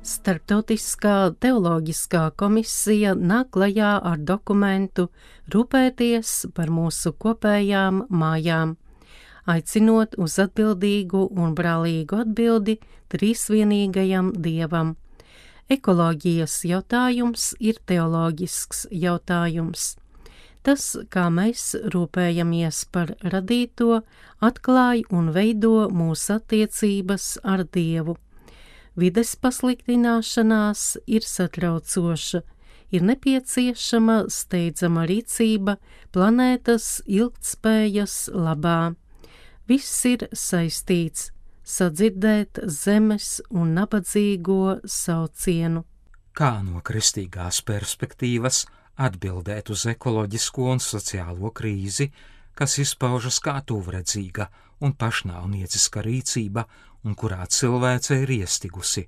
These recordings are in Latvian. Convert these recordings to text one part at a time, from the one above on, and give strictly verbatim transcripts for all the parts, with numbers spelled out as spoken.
Starptautiskā teoloģiskā komisija nāk klajā ar dokumentu rūpēties par mūsu kopējām mājām, aicinot uz atbildīgu un brālīgu atbildi trīsvienīgajam Dievam. Ekoloģijas jautājums ir teoloģisks jautājums. Tas, kā mēs rūpējamies par radīto, atklāj un veido mūsu attiecības ar Dievu. Vides pasliktināšanās ir satraucoša, ir nepieciešama steidzama rīcība planētas ilgtspējas labā. Viss ir saistīts – sadzirdēt zemes un nabadzīgo saucienu. Kā no kristīgās perspektīvas atbildēt uz ekoloģisko un sociālo krīzi, kas izpaužas kā tuvredzīga un pašnāvnieciska rīcība un kurā cilvēce ir iestigusi?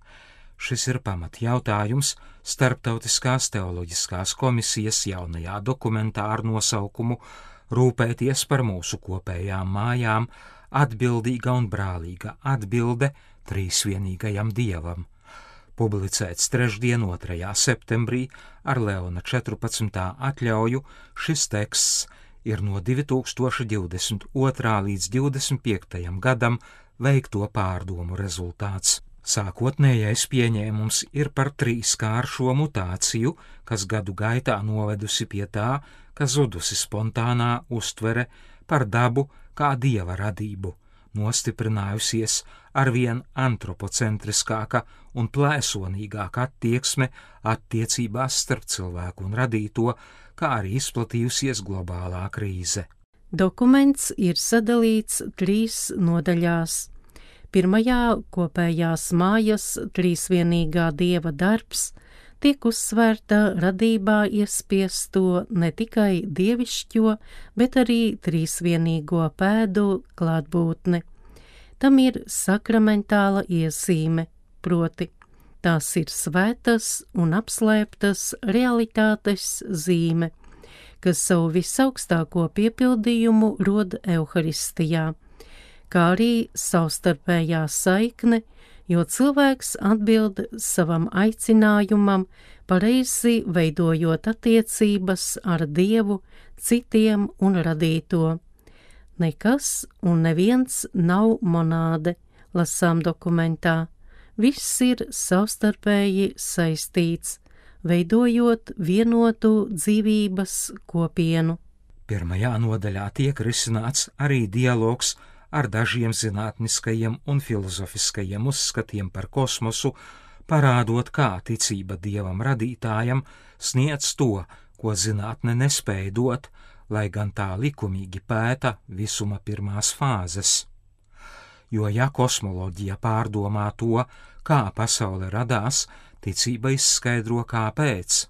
Šis ir pamatjautājums Starptautiskās teoloģiskās komisijas jaunajā dokumentā ar nosaukumu Rūpēties par mūsu kopējām mājām, atbildīga un brālīga atbilde trīsvienīgajam Dievam. Publicēts trešdien, otrajā septembrī ar Leona četrpadsmitā atļauju, šis teksts ir no divi tūkstoši divdesmit otrā līdz divdesmit piektajam gadam veikto pārdomu rezultāts. Sākotnējais pieņēmums ir par trīskāršo mutāciju, kas gadu gaitā novedusi pie tā, ka zudusi spontānā uztvere par dabu kā dieva radību, nostiprinājusies arvien antropocentriskāka un plēsonīgāka attieksme attiecībās starp cilvēku un radīto, kā arī izplatījusies globālā krīze. Dokuments ir sadalīts trīs nodaļās. Pirmajā kopējās mājas trīsvienīgā Dieva darbs tiek uzsvērta radībā iespiesto ne tikai dievišķo, bet arī trīsvienīgo pēdu klātbūtne. Tam ir sakramentāla iezīme, proti, tās ir svētas un apslēptas realitātes zīme, kas savu visaugstāko piepildījumu rod Euharistijā, kā arī savstarpējā saikne, jo cilvēks atbild savam aicinājumam, pareizi veidojot attiecības ar Dievu, citiem un radīto. Nekas un neviens nav monāde, lasām dokumentā. Viss ir savstarpēji saistīts, veidojot vienotu dzīvības kopienu. Pirmajā nodaļā tiek risināts arī dialogs ar dažiem zinātniskajiem un filozofiskajiem uzskatiem par kosmosu, parādot, kā ticība Dievam radītājam sniedz to, ko zinātne nespēja dot, lai gan tā likumīgi pēta visuma pirmās fāzes. Jo ja kosmoloģija pārdomā to, kā pasaule radās, ticība izskaidro kāpēc.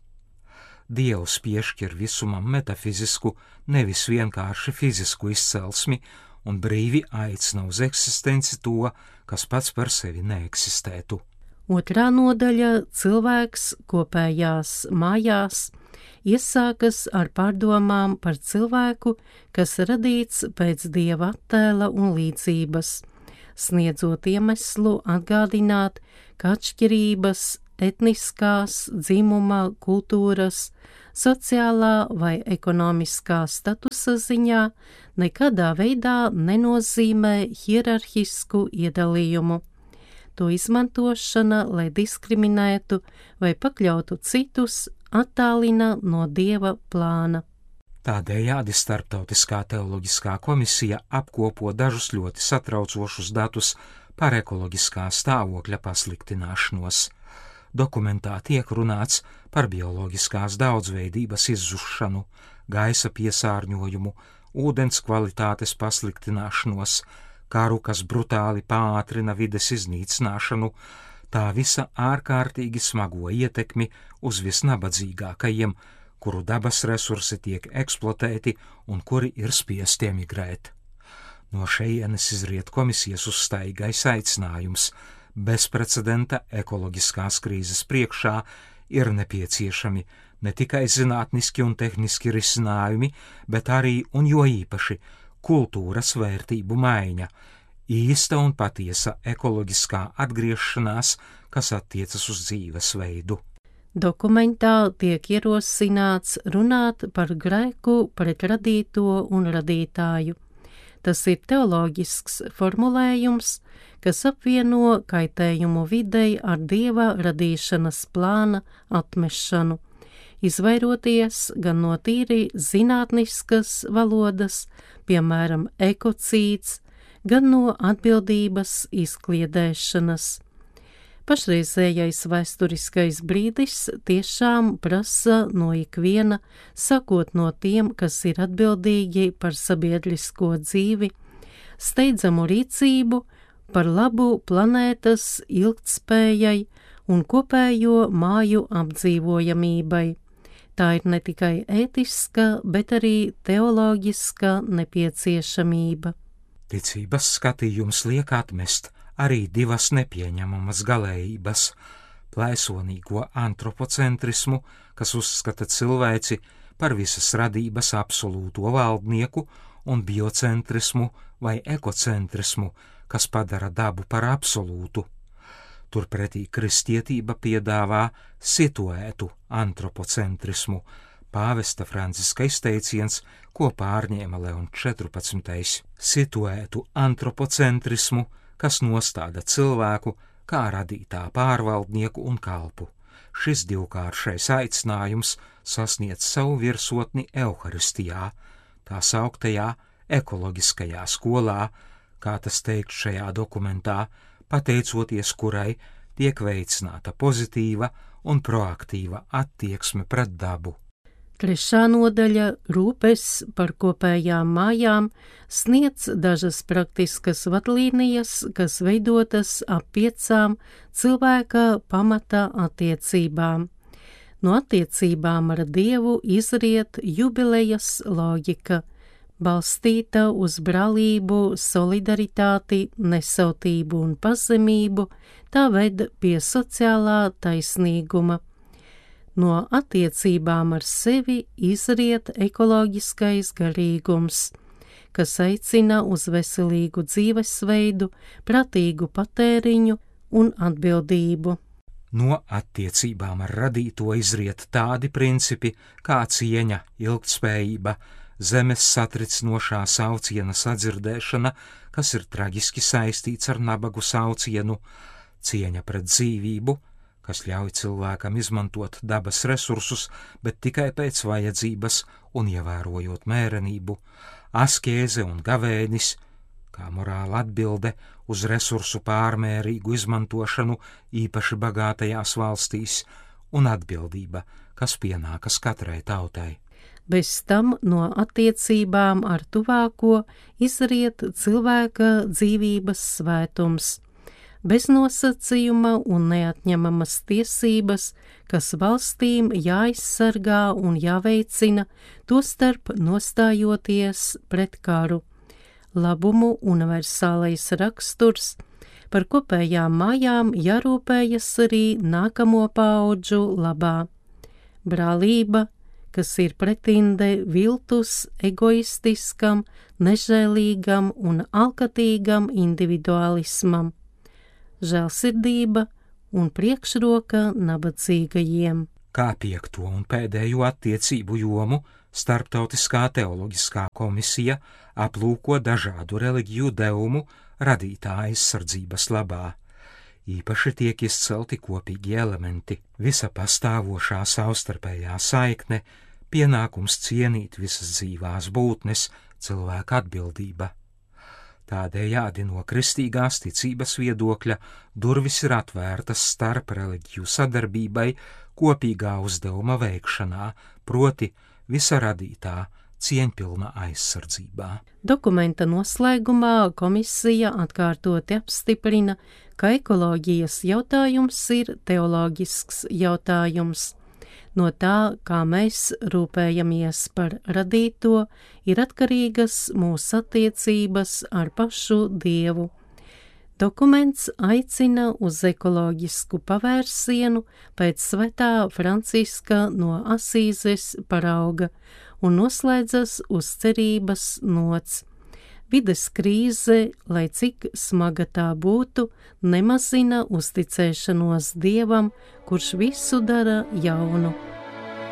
Dievs piešķir visumam metafizisku, nevis vienkārši fizisku izcelsmi, un brīvi aicina uz eksistenci to, kas pats par sevi neeksistētu. Otrā nodaļa – cilvēks kopējās mājās iesākas ar pārdomām par cilvēku, kas radīts pēc Dieva attēla un līdzības, sniedzot iemeslu atgādināt, ka atšķirības etniskās, dzimuma, kultūras, sociālā vai ekonomiskā statusa ziņā nekādā veidā nenozīmē hierarhisku iedalījumu. To izmantošana, lai diskriminētu vai pakļautu citus, attālina no Dieva plāna. Tādējādi Starptautiskā teoloģiskā komisija apkopo dažus ļoti satraucošus datus par ekoloģiskā stāvokļa pasliktināšanos. Dokumentā tiek runāts par bioloģiskās daudzveidības izzušanu, gaisa piesārņojumu, ūdens kvalitātes pasliktināšanos, karu, kas brutāli pātrina vides iznīcināšanu, tā visa ārkārtīgi smago ietekmi uz visnabadzīgākajiem, kuru dabas resursi tiek eksploatēti un kuri ir spiesti emigrēt. No šejienes izriet komisijas uzstājīgais aicinājums. Bezprecedenta ekoloģiskās krīzes priekšā ir nepieciešami ne tikai zinātniski un tehniski risinājumi, bet arī un jo īpaši kultūras vērtību maiņa, īsta un patiesa ekoloģiskā atgriešanās, kas attiecas uz dzīvesveidu. Dokumentā tiek ierosināts runāt par grēku pret radīto un radītāju. Tas ir teoloģisks formulējums, kas apvieno kaitējumu videi ar Dieva radīšanas plāna atmešanu, izvairoties gan no tīri zinātniskas valodas, piemēram, ekocīds, gan no atbildības izkliedēšanas. Pašreizējais vēsturiskais brīdis tiešām prasa no ikviena, sakot no tiem, kas ir atbildīgi par sabiedrisko dzīvi, steidzamu rīcību par labu planētas ilgtspējai un kopējo māju apdzīvojamībai. Tā ir ne tikai ētiska, bet arī teoloģiska nepieciešamība. Ticības skatījums liek atmest arī divas nepieņemamas galējības – plēsonīgo antropocentrismu, kas uzskata cilvēci par visas radības absolūto valdnieku, un biocentrismu vai ekocentrismu, kas padara dabu par absolūtu. Turpretī kristietība piedāvā situētu antropocentrismu, pāvesta Franciska izteiciens, ko pārņēma Leons četrpadsmitais situētu antropocentrismu, kas nostāda cilvēku kā radītā pārvaldnieku un kalpu. Šis divkāršais aicinājums sasniedz savu virsotni Euharistijā, tā sauktajā ekoloģiskajā skolā, kā tas teikt šajā dokumentā, pateicoties kurai tiek veicināta pozitīva un proaktīva attieksme pret dabu. Trešā nodaļa rūpes par kopējām mājām sniedz dažas praktiskas vadlīnijas, kas veidotas ap piecām cilvēka pamata attiecībām. No attiecībām ar Dievu izriet jubilejas loģika, balstīta uz brālību, solidaritāti, nesautību un pazemību, tā ved pie sociālā taisnīguma. No attiecībām ar sevi izriet ekoloģiskais garīgums, kas aicina uz veselīgu dzīvesveidu, pratīgu patēriņu un atbildību. No attiecībām ar radīto izriet tādi principi kā cieņa, ilgtspējība, zemes satricinošā sauciena sadzirdēšana, kas ir traģiski saistīts ar nabagu saucienu, cieņa pret dzīvību, kas ļauj cilvēkam izmantot dabas resursus, bet tikai pēc vajadzības un ievērojot mērenību, askēze un gavēnis, kā morāla atbilde uz resursu pārmērīgu izmantošanu īpaši bagātajās valstīs, un atbildība, kas pienākas katrai tautai. Bez tam no attiecībām ar tuvāko izriet cilvēka dzīvības svētums, bez nosacījuma un neatņemamas tiesības, kas valstīm jāizsargā un jāveicina, tostarp nostājoties pret karu. Labumu universālais raksturs, par kopējām mājām jārūpējas arī nākamo paudžu labā. Brālība, kas ir pretinde viltus, egoistiskam, nežēlīgam un alkatīgam individualismam. Žēlsirdība un priekšroka nabadzīgajiem. Kā piekto un pēdējo attiecību jomu Starptautiskā teoloģiskā komisija aplūko dažādu reliģiju devumu radītā aizsardzības labā. Īpaši tiek izcelti kopīgi elementi, visa pastāvošā savstarpējā saikne, pienākums cienīt visas dzīvās būtnes, cilvēka atbildība. Tādējādi no kristīgās ticības viedokļa durvis ir atvērtas starp reliģiju sadarbībai kopīgā uzdevuma veikšanā, proti visa radītā cieņpilna aizsardzībā. Dokumenta noslēgumā komisija atkārtoti apstiprina, ka ekoloģijas jautājums ir teoloģisks jautājums. No tā, kā mēs rūpējamies par radīto, ir atkarīgas mūsu attiecības ar pašu Dievu. Dokuments aicina uz ekoloģisku pavērsienu pēc svētā Franciska no Asīzes parauga un noslēdzas uz cerības nots. Vides krīze, lai cik smaga tā būtu, nemazina uzticēšanos Dievam, kurš visu dara jaunu.